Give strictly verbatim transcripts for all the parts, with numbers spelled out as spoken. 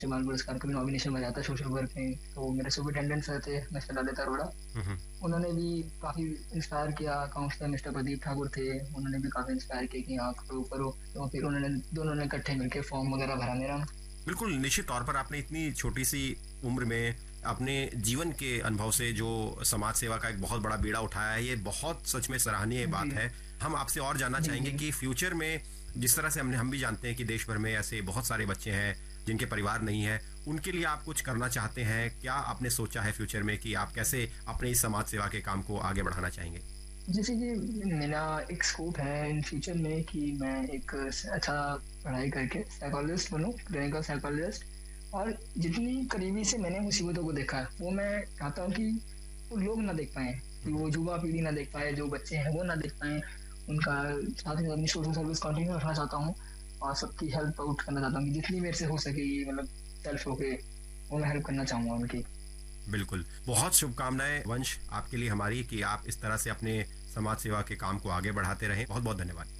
जमाल पुरस्कार का भी नॉमिनेशन बना था सोशल वर्क में, तो मेरे सुपरिटेंडेंट सर थे मिस्टर ललित अरोड़ा, हुँ, हुँ। उन्होंने भी काफ़ी इंस्पायर किया। काउंसलर मिस्टर प्रदीप ठाकुर थे, उन्होंने भी काफ़ी इंस्पायर किया कि हाँ करो करो। तो फिर उन्होंने दोनों ने इकट्ठे मिलके फॉर्म वगैरह भरा मेरा। बिल्कुल, निश्चित तौर पर आपने इतनी छोटी-सी उम्र में अपने जीवन के अनुभव से जो समाज सेवा का एक बहुत बड़ा बीड़ा उठाया है, ये बहुत सच में सराहनीय बात जी, है। हम आपसे और जानना जी, चाहेंगे जी। कि फ्यूचर में जिस तरह से हमने हम भी जानते हैं कि देश भर में ऐसे बहुत सारे बच्चे हैं जिनके परिवार नहीं है, उनके लिए आप कुछ करना चाहते हैं? क्या आपने सोचा है फ्यूचर में कि आप कैसे अपने इस समाज सेवा के काम को आगे बढ़ाना चाहेंगे? जैसे कि मेरा एक स्कोप है इन फ्यूचर में कि मैं एक स अच्छा पढ़ाई करके साइकोलॉजिस्ट बनूँ, क्लिनिकल साइकोलॉजिस्ट। और जितनी करीबी से मैंने मुसीबतों को देखा है, वो मैं चाहता हूँ कि वो लोग ना देख पाएँ, कि वो युवा पीढ़ी ना देख पाए, जो बच्चे हैं वो ना देख पाएँ। उनका साथ ही साथ अपनी सोशल सर्विस कंटिन्यू रखना चाहता हूँ और सबकी हेल्प आउट करना चाहता हूँ कि जितनी मेरे से हो सके ये मतलब सेल्फ होके, वो मैं हेल्प करना चाहूँगा उनकी। बिल्कुल। बहुत शुभकामनाएँ वंश आपके लिए हमारी कि आप इस तरह से अपने समाज सेवा के काम को आगे बढ़ाते रहें। बहुत-बहुत धन्यवाद।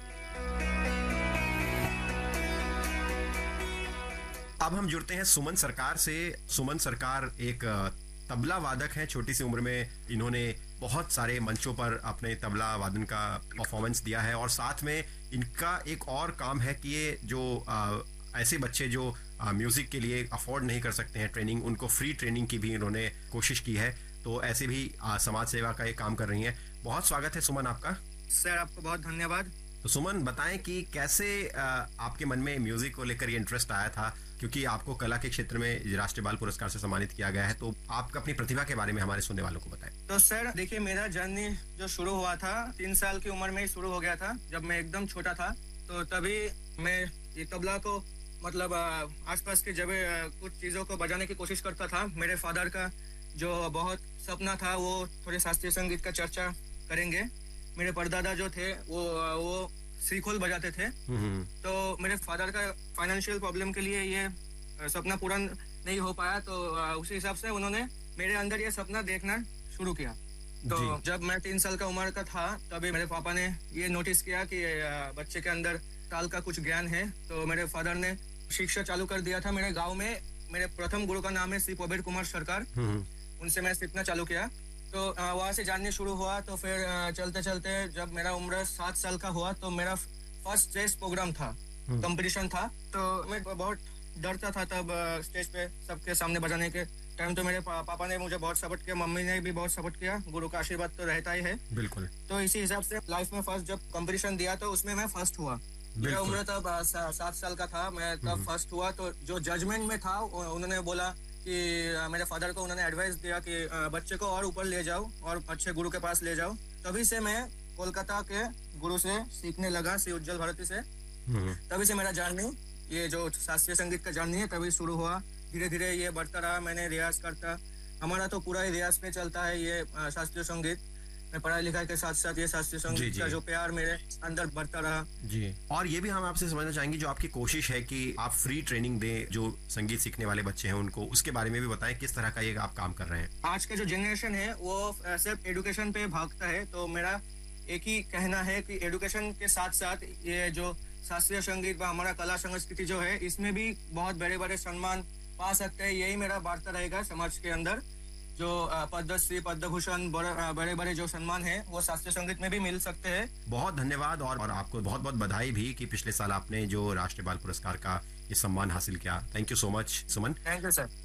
अब हम जुड़ते हैं सुमन सरकार से। सुमन सरकार एक अ, तबला वादक हैं। छोटी सी उम्र में इन्होंने बहुत सारे मंचों पर अपने तबला वादन का परफॉर्मेंस दिया है और साथ में इनका एक और काम है कि ये जो अ, ऐसे बच्चे जो अ, म्यूजिक के लिए अफोर्ड नहीं कर सकते हैं ट्रेनिंग, उनको फ्री ट्रेनिंग की भी इन्होंने कोशिश की है। तो ऐसे भी अ, समाज सेवा का ये काम कर रही हैं। बहुत स्वागत है सुमन आपका। सर आपको बहुत धन्यवाद। तो सुमन बताएं कि कैसे अ, आपके मन में म्यूजिक को लेकर ये इंटरेस्ट आया था, क्योंकि आपको कला के क्षेत्र में राष्ट्रीय बाल पुरस्कार से सम्मानित किया गया है। तो आप अपनी प्रतिभा के बारे में हमारे सुनने वालों को बताएं। तो सर देखिए, मेरा जर्नी जो शुरू हुआ था तीन साल की उम्र में ही शुरू हो गया था, जब मैं एकदम छोटा था। तो तभी मैं ये तबला को मतलब अ, आसपास की जगह अ, कुछ चीज़ों को बजाने की कोशिश करता था। मेरे फादर का जो बहुत सपना था वो थोड़े शास्त्रीय संगीत का चर्चा करेंगे। मेरे परदादा जो थे वो वो श्रीखोल बजाते थे। हम्म, हम्म, तो मेरे फादर का फाइनेंशियल प्रॉब्लम के लिए ये अ, सपना पूरा नहीं हो पाया। तो अ, उसी हिसाब से उन्होंने मेरे अंदर ये सपना देखना शुरू किया। तो जी। जब मैं तीन साल का उम्र का था, तभी मेरे पापा ने ये नोटिस किया कि अ, बच्चे के अंदर ताल का कुछ ज्ञान है। तो मेरे फादर ने शिक्षा चालू कर दिया था मेरे गांव में। मेरे प्रथम गुरु का नाम है श्री प्रबीर कुमार सरकार। हम्म, उनसे मैं सीखना चालू किया। तो अ, वहाँ से जानने शुरू हुआ। तो फिर अ, चलते चलते जब मेरा उम्र सात साल का हुआ, तो मेरा फर्स्ट स्टेज प्रोग्राम था, हम्म, कंपटीशन था। तो मैं बहुत डरता था तब अ, स्टेज पे सबके सामने बजाने के टाइम। तो मेरे पा, पापा ने मुझे बहुत सपोर्ट किया, मम्मी ने भी बहुत सपोर्ट किया। गुरु का आशीर्वाद तो रहता ही है। बिल्कुल। तो इसी हिसाब से लाइफ में फर्स्ट जब कंपटीशन दिया तो उसमें मैं फर्स्ट हुआ। मेरा बिल्कुल। उम्र तब अ, सा, सात साल का था, मैं तब हम्म, फर्स्ट हुआ। तो जो जजमेंट में था उ- उन्होंने बोला कि अ, मेरे फादर को उन्होंने एडवाइस दिया कि अ, बच्चे को और ऊपर ले जाओ और अच्छे गुरु के पास ले जाओ। तभी से मैं कोलकाता के गुरु से सीखने लगा, श्री उज्जवल भारती से। हम्म, तभी से मेरा जर्नी, ये जो शास्त्रीय संगीत का जर्नी है, तभी शुरू हुआ। धीरे धीरे ये बढ़ता रहा। मैंने रियाज करता, हमारा तो पूरा ही रियाज पे चलता है ये अ, शास्त्रीय संगीत। मैं पढ़ाई लिखाई के साथ साथ ये शास्त्रीय जी, संगीत का जी। जो प्यार मेरे अंदर बढ़ता रहा। जी। और ये भी हम आपसे समझना चाहेंगे, जो आपकी कोशिश है कि आप फ्री ट्रेनिंग दें जो संगीत सीखने वाले बच्चे हैं उनको, उसके बारे में भी बताएं किस तरह का ये आप काम कर रहे हैं। आज का जो जनरेशन है वो अ, सिर्फ एजुकेशन पे भागता है। तो मेरा एक ही कहना है कि एजुकेशन के साथ साथ ये जो शास्त्रीय संगीत व हमारा कला संस्कृति जो है, इसमें भी बहुत बड़े बड़े सम्मान पा सकते हैं। यही मेरा वार्ता रहेगा समाज के अंदर। जो अ, पद्मश्री, पद्मभूषण, बड़े बड़े जो सम्मान है वो शास्त्रीय संगीत में भी मिल सकते हैं। बहुत धन्यवाद और, और आपको बहुत बहुत बधाई भी कि पिछले साल आपने जो राष्ट्रीय बाल पुरस्कार का ये सम्मान हासिल किया। Thank you so much Suman. Thank you sir.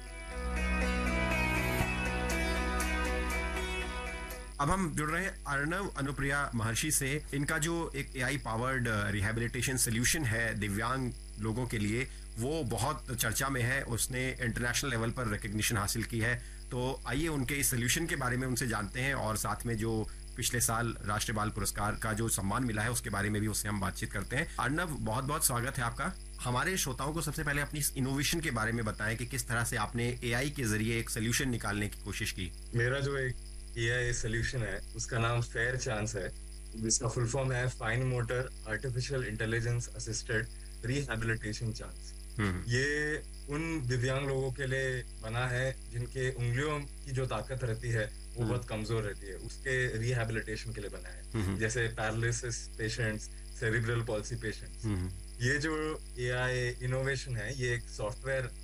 अब हम जुड़ रहे हैं अर्णव अनुप्रिया महर्षि से। इनका जो एक एआई पावर्ड रिहैबिलिटेशन सोल्यूशन है दिव्यांग लोगों के लिए, वो बहुत चर्चा में है। उसने इंटरनेशनल लेवल पर रिकग्निशन हासिल की है। तो आइए उनके इस सोल्यूशन के बारे में उनसे जानते हैं और साथ में जो पिछले साल राष्ट्रीय बाल पुरस्कार का जो सम्मान मिला है उसके बारे में भी उससे हम बातचीत करते हैं। अर्णव, बहुत बहुत स्वागत है आपका। हमारे श्रोताओं को सबसे पहले अपनी इनोवेशन के बारे में बताएं कि किस तरह से आपने एआई के जरिए एक सोल्यूशन निकालने की कोशिश की। मेरा जो एक एआई सोल्यूशन है उसका नाम फेयर चांस है, जिसका फुल फॉर्म है fine motor artificial intelligence assisted rehabilitation chance. हम्म, ये उन दिव्यांग लोगों के लिए बना है जिनके उंगलियों की जो ताकत रहती है वो हम्म, बहुत कमजोर रहती है, उसके रिहैबिलिटेशन के लिए बना है। हम्म, जैसे paralysis patients, cerebral palsy patients. हम्म, ये जो ए आई इनोवेशन है, ये एक सॉफ्टवेयर